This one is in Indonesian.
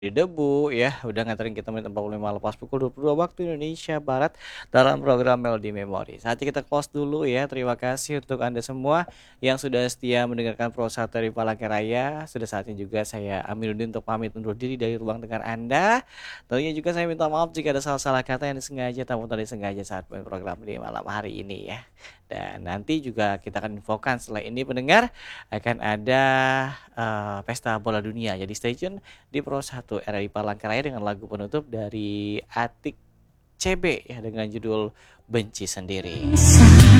Di Debu ya udah nganterin kita menit 45 lepas pukul 22 waktu Indonesia Barat dalam program Melody Memory. Saatnya kita close dulu ya. Terima kasih untuk Anda semua yang sudah setia mendengarkan prosa dari Palangkaraya. Sudah saatnya juga saya Aminuddin untuk pamit undur diri dari ruang dengar Anda. Tentunya juga saya minta maaf jika ada salah-salah kata yang disengaja ataupun tidak disengaja saat program di malam hari ini ya. Dan nanti juga kita akan infokan setelah ini pendengar akan ada pesta bola dunia. Jadi stay tune di Pro 1 RRI Palangkaraya dengan lagu penutup dari Atik CB ya dengan judul Benci Sendiri.